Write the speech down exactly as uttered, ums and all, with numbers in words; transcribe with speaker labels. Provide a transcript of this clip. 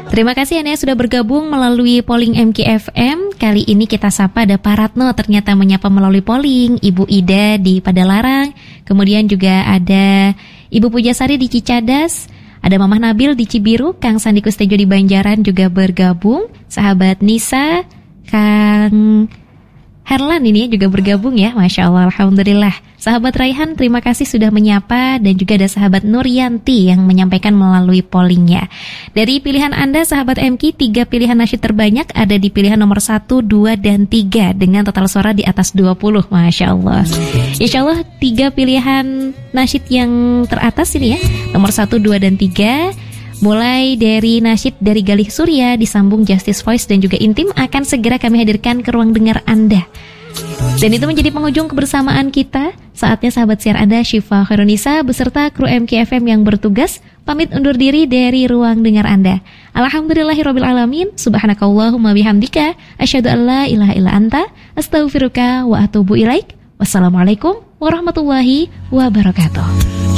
Speaker 1: Terima kasih Anda yang sudah bergabung melalui polling M K F M. Kali ini kita sapa ada Pak Ratno ternyata menyapa melalui polling, Ibu Ida di Padalarang, kemudian juga ada Ibu Pujasari di Cicadas, ada Mamah Nabil di Cibiru, Kang Sandi Kustejo di Banjaran juga bergabung, sahabat Nisa, Kang Herlan ini juga bergabung ya, Masya Allah, Alhamdulillah. Sahabat Raihan, terima kasih sudah menyapa. Dan juga ada sahabat Nuryanti yang menyampaikan melalui pollingnya. Dari pilihan Anda, sahabat M K, tiga pilihan nasyid terbanyak ada di pilihan nomor satu, dua, dan tiga dengan total suara di atas dua puluh, Masya Allah. Insya Allah tiga pilihan nasyid yang teratas ini ya, nomor satu, dua, dan tiga, mulai dari nasyid dari Galih Surya, disambung Justice Voice dan juga Intim, akan segera kami hadirkan ke ruang dengar Anda. Dan itu menjadi penghujung kebersamaan kita. Saatnya sahabat siar Anda, Syifa Khairunisa beserta kru M K F M yang bertugas pamit undur diri dari ruang dengar Anda. Alhamdulillahirabbil alamin. Subhanakallahumma bihamdika asyhadu an la ilaha illa anta astaghfiruka wa atubu ilaik. Wassalamualaikum warahmatullahi wabarakatuh.